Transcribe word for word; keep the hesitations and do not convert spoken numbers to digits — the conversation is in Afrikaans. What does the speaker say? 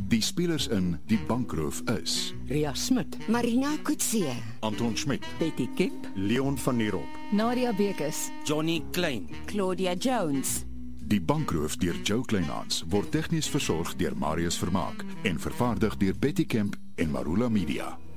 Die spelers in Die Bankroof is Ria Smit, Marina Kutsie, Anton Schmidt, Betty Kemp, Leon van der Rop. Nadia Bekes, Johnny Klein, Claudia Jones. Die Bankroof deur Joe Kleinhans word tegnies versorg deur Marius Vermaak en vervaardig deur Betty Kemp en Marula Media.